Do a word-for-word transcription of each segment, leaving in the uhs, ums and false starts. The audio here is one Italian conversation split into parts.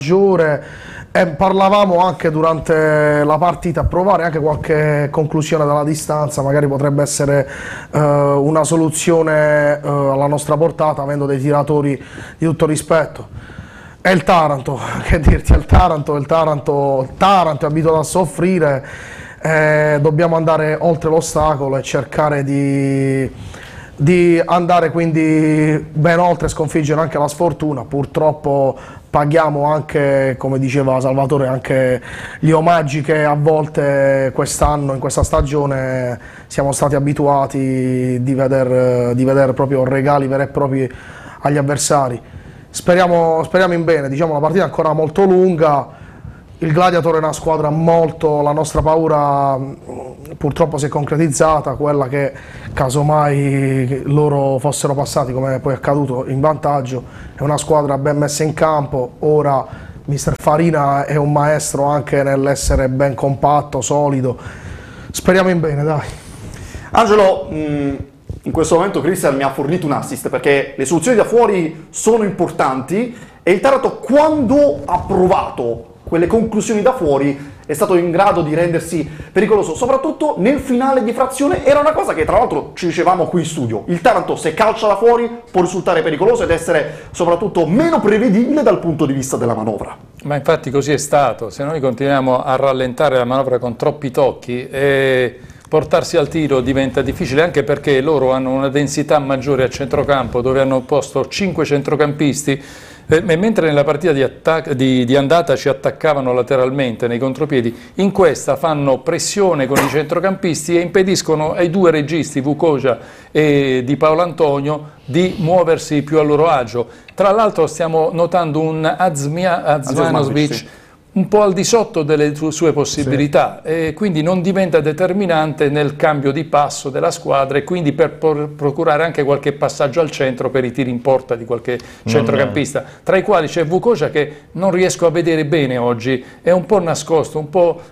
maggiore, e parlavamo anche durante la partita, provare anche qualche conclusione dalla distanza, magari potrebbe essere eh, una soluzione eh, alla nostra portata, avendo dei tiratori di tutto rispetto. È il Taranto, che dirti, è il Taranto, il Taranto, il Taranto è abituato a soffrire, eh, dobbiamo andare oltre l'ostacolo e cercare di, di andare quindi ben oltre, sconfiggere anche la sfortuna. Purtroppo paghiamo anche, come diceva Salvatore, anche gli omaggi che a volte quest'anno, in questa stagione, siamo stati abituati di vedere, di vedere proprio regali veri e propri agli avversari. Speriamo, speriamo in bene, diciamo la partita è ancora molto lunga, il Gladiator è una squadra molto, la nostra paura purtroppo si è concretizzata, quella che casomai loro fossero passati, come poi è accaduto, in vantaggio. È una squadra ben messa in campo, ora mister Farina è un maestro anche nell'essere ben compatto, solido, speriamo in bene, dai. Angelo, mh... in questo momento Cristian mi ha fornito un assist, perché le soluzioni da fuori sono importanti e il Taranto, quando ha provato quelle conclusioni da fuori, è stato in grado di rendersi pericoloso, soprattutto nel finale di frazione. Era una cosa che tra l'altro ci dicevamo qui in studio: il Taranto, se calcia da fuori, può risultare pericoloso ed essere soprattutto meno prevedibile dal punto di vista della manovra. Ma infatti così è stato. Se noi continuiamo a rallentare la manovra con troppi tocchi e portarsi al tiro diventa difficile, anche perché loro hanno una densità maggiore a centrocampo, dove hanno posto cinque centrocampisti, e mentre nella partita di, di, di andata ci attaccavano lateralmente nei contropiedi, in questa fanno pressione con i centrocampisti e impediscono ai due registi, Vukoja e Di Paolo Antonio, di muoversi più a loro agio. Tra l'altro stiamo notando un Adzmanovic un po' al di sotto delle sue possibilità, sì, e quindi non diventa determinante nel cambio di passo della squadra, e quindi per procurare anche qualche passaggio al centro per i tiri in porta di qualche centrocampista, tra i quali c'è Vukoja, che non riesco a vedere bene oggi, è un po' nascosto, un po'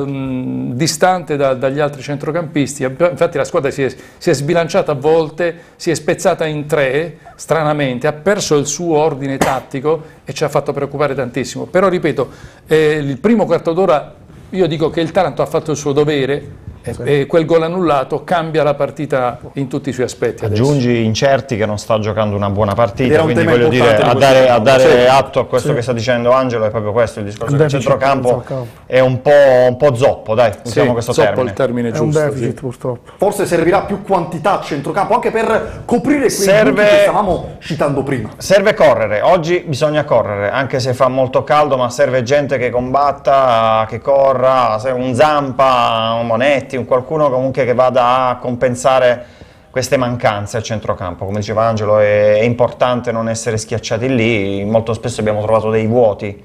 ehm, distante da, dagli altri centrocampisti. Infatti la squadra si è, si è sbilanciata a volte, si è spezzata in tre, stranamente, ha perso il suo ordine tattico e ci ha fatto preoccupare tantissimo. Però ripeto, eh, il primo quarto d'ora io dico che il Taranto ha fatto il suo dovere, sì, e quel gol annullato cambia la partita in tutti i suoi aspetti. Aggiungi adesso. Incerti, che non sta giocando una buona partita, un quindi voglio dire, a dare, a dare atto a questo, sì, che sta dicendo Angelo, è proprio questo il discorso. Del centrocampo è un po', un po' zoppo, dai, usiamo, sì, questo zoppo termine. Il termine è giusto, un deficit, sì, purtroppo. Forse servirà più quantità a centrocampo, anche per coprire quei serve, punti che stavamo citando prima. Serve correre, oggi bisogna correre, anche se fa molto caldo, ma serve gente che combatta, che corra, un Zampa, un Monetti, un qualcuno comunque che vada a compensare queste mancanze al centrocampo. Come diceva Angelo, è, è importante non essere schiacciati lì, molto spesso abbiamo trovato dei vuoti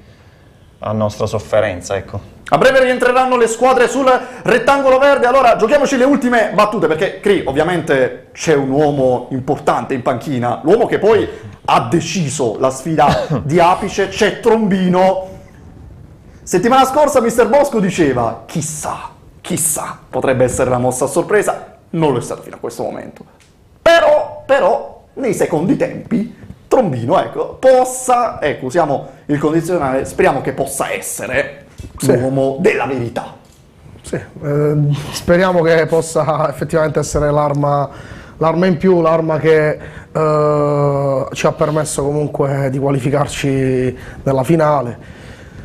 a nostra sofferenza, ecco. A breve rientreranno le squadre sul rettangolo verde, allora giochiamoci le ultime battute, perché Cri, ovviamente c'è un uomo importante in panchina, l'uomo che poi ha deciso la sfida di apice, c'è Trombino. Settimana scorsa mister Bosco diceva: chissà, chissà, potrebbe essere la mossa a sorpresa, non lo è stata fino a questo momento. Però, però, nei secondi tempi, Trombino, ecco, possa, ecco, usiamo il condizionale, speriamo che possa essere, sì, l'uomo della verità. Sì, eh, speriamo che possa effettivamente essere l'arma l'arma in più, l'arma che eh, ci ha permesso comunque di qualificarci nella finale.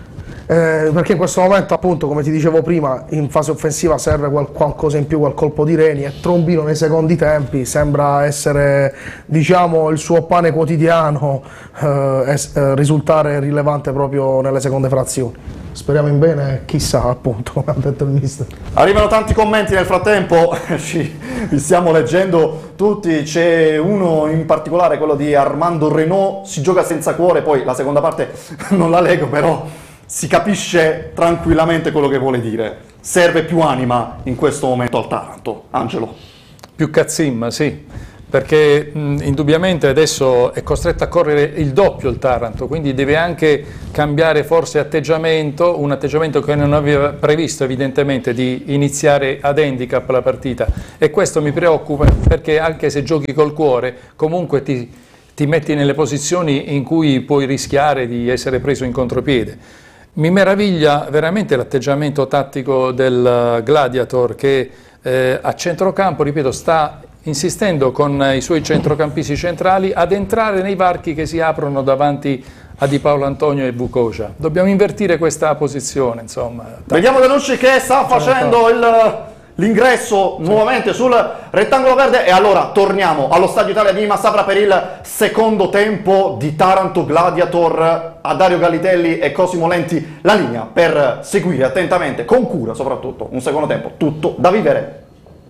Eh, perché in questo momento, appunto, come ti dicevo prima, in fase offensiva serve qual qualcosa in più, quel colpo di reni, e Trombino nei secondi tempi sembra essere, diciamo, il suo pane quotidiano, eh, es eh, risultare rilevante proprio nelle seconde frazioni. Speriamo in bene, chissà, appunto, come ha detto il mister. Arrivano tanti commenti nel frattempo, ci, li stiamo leggendo tutti, c'è uno in particolare, quello di Armando Renault: si gioca senza cuore, poi la seconda parte non la leggo, però si capisce tranquillamente quello che vuole dire. Serve più anima in questo momento al Taranto, Angelo. Più cazzimma, sì, perché mh, indubbiamente adesso è costretto a correre il doppio il Taranto, quindi deve anche cambiare forse atteggiamento, un atteggiamento che non aveva previsto evidentemente di iniziare ad handicap la partita, e questo mi preoccupa, perché anche se giochi col cuore comunque ti ti metti nelle posizioni in cui puoi rischiare di essere preso in contropiede. Mi meraviglia veramente l'atteggiamento tattico del Gladiator che eh, a centrocampo, ripeto, sta insistendo con i suoi centrocampisti centrali ad entrare nei varchi che si aprono davanti a Di Paolo Antonio e Vukoša. Dobbiamo invertire questa posizione, insomma. Vediamo Danucci che sta facendo il... l'ingresso nuovamente sul rettangolo verde e allora torniamo allo Stadio Italia di Massafra per il secondo tempo di Taranto Gladiator. A Dario Gallitelli e Cosimo Lenti la linea per seguire attentamente, con cura soprattutto, un secondo tempo tutto da vivere.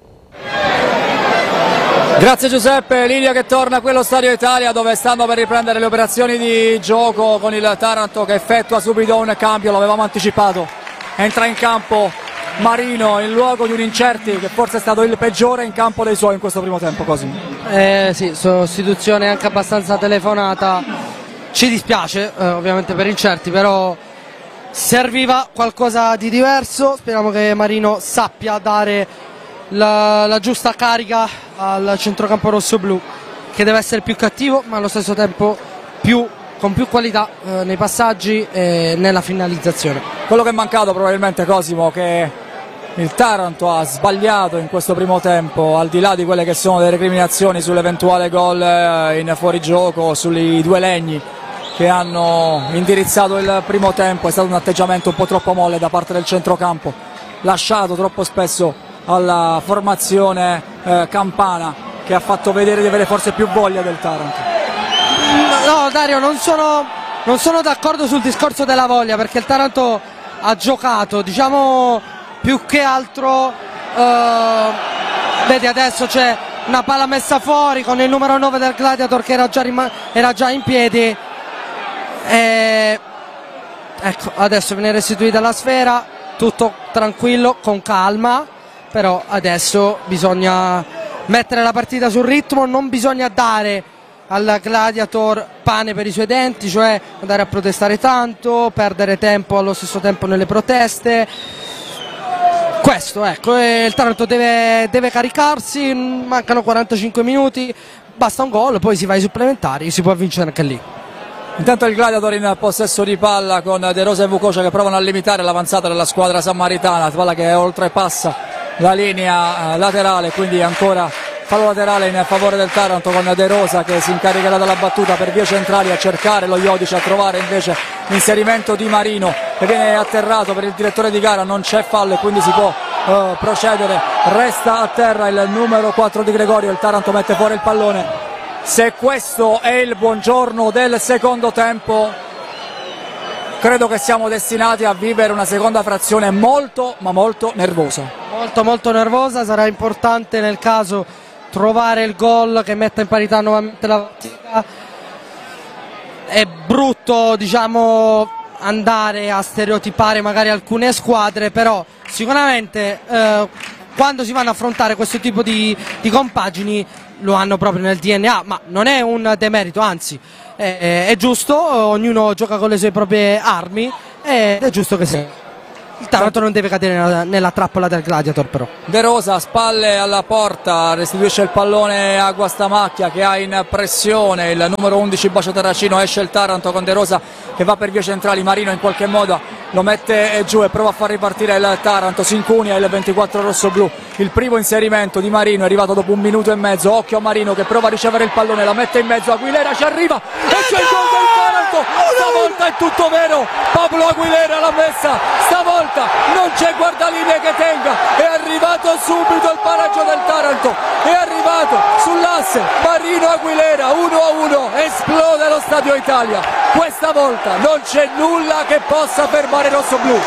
Grazie Giuseppe, linea che torna qui allo Stadio Italia dove stanno per riprendere le operazioni di gioco con il Taranto che effettua subito un cambio, l'avevamo anticipato, entra in campo Marino in luogo di un Incerti che forse è stato il peggiore in campo dei suoi in questo primo tempo. Così. Eh, sì, sostituzione anche abbastanza telefonata, ci dispiace eh, ovviamente per Incerti, però serviva qualcosa di diverso, speriamo che Marino sappia dare la, la giusta carica al centrocampo rosso-blu che deve essere più cattivo ma allo stesso tempo più, con più qualità eh, nei passaggi e nella finalizzazione. Quello che è mancato probabilmente Cosimo, che il Taranto ha sbagliato in questo primo tempo, al di là di quelle che sono le recriminazioni sull'eventuale gol in fuorigioco, sui due legni che hanno indirizzato il primo tempo, è stato un atteggiamento un po' troppo molle da parte del centrocampo, lasciato troppo spesso alla formazione eh, campana che ha fatto vedere di avere forse più voglia del Taranto. No Dario, non sono, non sono d'accordo sul discorso della voglia, perché il Taranto ha giocato, diciamo, più che altro eh, vedi adesso c'è una palla messa fuori con il numero nove del Gladiator che era già, era già in piedi e, ecco, adesso viene restituita la sfera, tutto tranquillo, con calma, però adesso bisogna mettere la partita sul ritmo, non bisogna dare al Gladiator pane per i suoi denti, cioè andare a protestare tanto, perdere tempo allo stesso tempo nelle proteste. Questo, ecco, e il Taranto deve, deve caricarsi, mancano quarantacinque minuti, basta un gol, poi si va ai supplementari, si può vincere anche lì. Intanto il Gladiator in possesso di palla con De Rosa e Vukoša che provano a limitare l'avanzata della squadra sammaritana, palla che oltrepassa la linea laterale, quindi ancora fallo laterale in favore del Taranto con De Rosa che si incaricherà dalla battuta per vie centrali a cercare lo Jodic, a trovare invece l'inserimento di Marino che viene atterrato per il direttore di gara, non c'è fallo e quindi si può uh, procedere, resta a terra il numero quattro di Gregorio, il Taranto mette fuori il pallone. Se questo è il buongiorno del secondo tempo, credo che siamo destinati a vivere una seconda frazione molto ma molto nervosa. Molto molto nervosa, sarà importante nel caso trovare il gol che metta in parità nuovamente la partita. È brutto, diciamo, andare a stereotipare magari alcune squadre, però sicuramente eh, quando si vanno a affrontare questo tipo di, di compagini lo hanno proprio nel D N A, ma non è un demerito, anzi è, è giusto, ognuno gioca con le sue proprie armi ed è giusto che sia. Il Taranto non deve cadere nella, nella trappola del Gladiator però. De Rosa, spalle alla porta, restituisce il pallone a Guastamacchia che ha in pressione il numero undici Bacio Terracino, esce il Taranto con De Rosa che va per vie centrali, Marino in qualche modo lo mette giù e prova a far ripartire il Taranto, si incunia il ventiquattro rossoblu, il primo inserimento di Marino è arrivato dopo un minuto e mezzo, occhio a Marino che prova a ricevere il pallone, la mette in mezzo, Aguilera ci arriva e c'è il gol del Taranto, stavolta è tutto vero, Pablo Aguilera l'ha messa, stavolta non c'è guardalinee che tenga, è arrivato subito il pareggio del Taranto, è arrivato sull'asse Marino Aguilera, uno a uno, esplode lo Stadio Italia, questa volta non c'è nulla che possa fermare i rossoblù.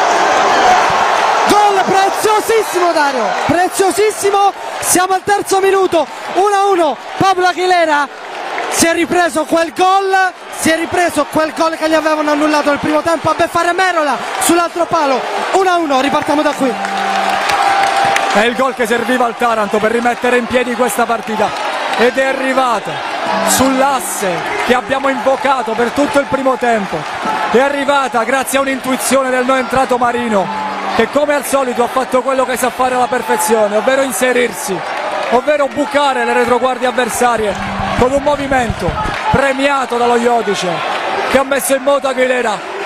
Gol preziosissimo Dario, preziosissimo, siamo al terzo minuto, uno a uno, Pablo Aguilera si è ripreso quel gol, si è ripreso quel gol che gli avevano annullato nel primo tempo a beffare Merola sull'altro palo, uno a uno, ripartiamo da qui. È il gol che serviva al Taranto per rimettere in piedi questa partita ed è arrivata sull'asse che abbiamo invocato per tutto il primo tempo, è arrivata grazie a un'intuizione del non entrato Marino che come al solito ha fatto quello che sa fare alla perfezione, ovvero inserirsi, ovvero bucare le retroguardie avversarie con un movimento premiato dallo Iodice che ha messo in moto Aguilera.